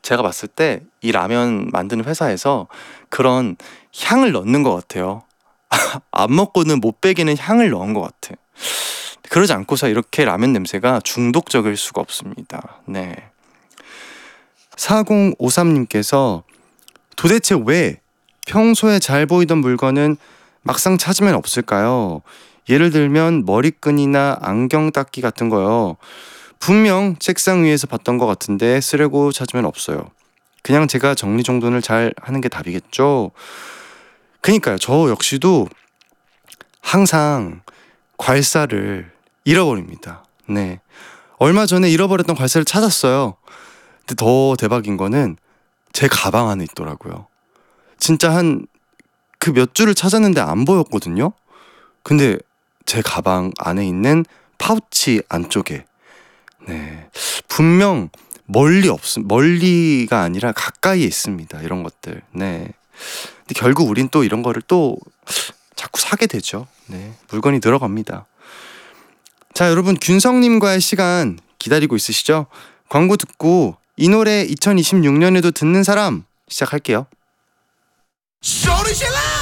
제가 봤을 때 이 라면 만드는 회사에서 그런 향을 넣는 것 같아요. 안 먹고는 못 배기는 향을 넣은 것 같아. 그러지 않고서 이렇게 라면 냄새가 중독적일 수가 없습니다. 네. 4053님께서 도대체 왜 평소에 잘 보이던 물건은 막상 찾으면 없을까요? 예를 들면 머리끈이나 안경 닦기 같은 거요. 분명 책상 위에서 봤던 것 같은데 쓰려고 찾으면 없어요. 그냥 제가 정리정돈을 잘 하는 게 답이겠죠? 그니까요. 저 역시도 항상 괄사를 잃어버립니다. 네. 얼마 전에 잃어버렸던 괄사를 찾았어요. 근데 더 대박인 거는 제 가방 안에 있더라고요. 진짜 한 그 몇 줄을 찾았는데 안 보였거든요. 근데 제 가방 안에 있는 파우치 안쪽에 네. 분명 멀리가 아니라 가까이에 있습니다. 이런 것들. 네. 근데 결국 우린 또 이런 거를 또 자꾸 사게 되죠. 네. 물건이 늘어갑니다. 자, 여러분 균성님과의 시간 기다리고 있으시죠? 광고 듣고 이 노래 2026년에도 듣는 사람 시작할게요. 소리 질러!